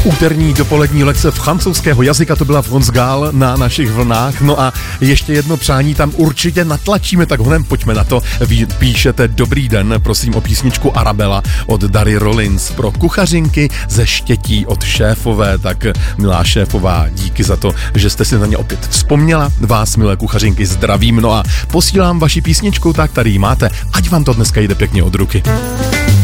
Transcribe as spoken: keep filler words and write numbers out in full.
Úterní dopolední lekce francouzského jazyka, to byla France Gall na našich vlnách. No a ještě jedno přání tam určitě natlačíme, tak honem pojďme na to. Vy píšete dobrý den, prosím o písničku Arabella od Dary Rollins pro kuchařinky ze Štětí od šéfové. Tak milá šéfová, díky za to, že jste si na ně opět vzpomněla. Vás, milé kuchařinky, zdravím. No a posílám vaši písničku, tak tady ji máte. Ať vám to dneska jde pěkně od ruky.